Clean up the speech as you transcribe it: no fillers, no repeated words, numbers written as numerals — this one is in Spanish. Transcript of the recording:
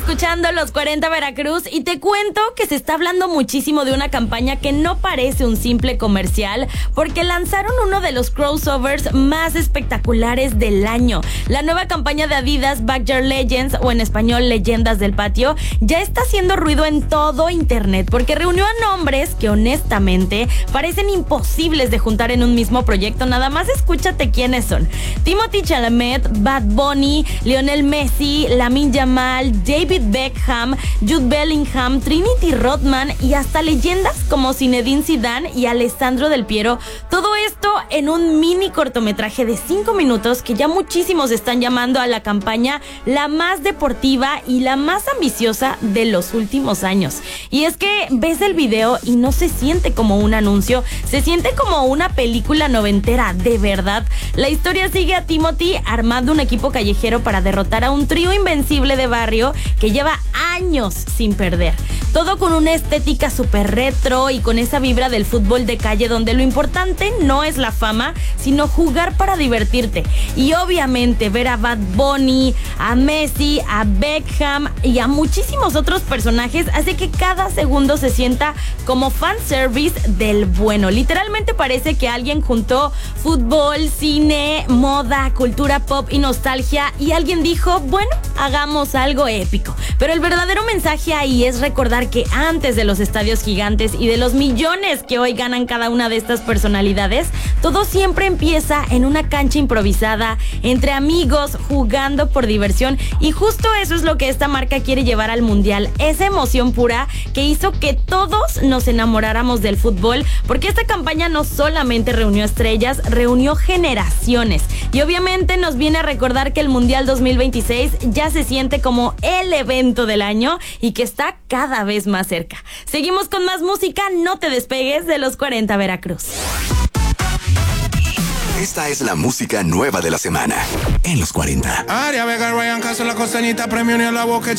escuchando Los 40 Veracruz y te cuento que se está hablando muchísimo de una campaña que no parece un simple comercial porque lanzaron uno de los crossovers más espectaculares del año. La nueva campaña de Adidas, Backyard Legends, o en español Leyendas del Patio, ya está haciendo ruido en todo internet porque reunió a nombres que honestamente parecen imposibles de juntar en un mismo proyecto. Nada más escúchate quiénes son: Timothée Chalamet, Bad Bunny, Lionel Messi, Lamine Yamal, David Beckham, Jude Bellingham, Trinity Rodman y hasta leyendas como Zinedine Zidane y Alessandro Del Piero. Todo esto en un mini cortometraje de 5 minutos que ya muchísimos están llamando a la campaña la más deportiva y la más ambiciosa de los últimos años. Y es que ves el video y no se siente como un anuncio, se siente como una película noventera, de verdad. La historia sigue a Timothée armando un equipo callejero para derrotar a un trío invencible de barrio que lleva años sin perder. Todo con una estética súper retro y con esa vibra del fútbol de calle donde lo importante no es la fama, sino jugar para divertirte. Y obviamente ver a Bad Bunny, a Messi, a Beckham y a muchísimos otros personajes hace que cada segundo se sienta como fanservice del bueno. Literalmente parece que alguien juntó fútbol, cine, moda, cultura pop y nostalgia y alguien dijo, bueno, hagamos algo épico. Pero el verdadero mensaje ahí es recordar que antes de los estadios gigantes y de los millones que hoy ganan cada una de estas personalidades, todo siempre empieza en una cancha improvisada, entre amigos, jugando por diversión, y justo eso es lo que esta marca quiere llevar al mundial, esa emoción pura que hizo que todos nos enamoráramos del fútbol, porque esta campaña no solamente reunió estrellas, reunió generaciones, y obviamente nos viene a recordar que el Mundial 2026 ya se siente como el evento del año y que está cada vez más cerca. Seguimos con más música, no te despegues de Los 40 Veracruz. Esta es la música nueva de la semana en Los 40. Aria Vega, Ryan Castro, La Costeñita, Premio Ni a la Boca.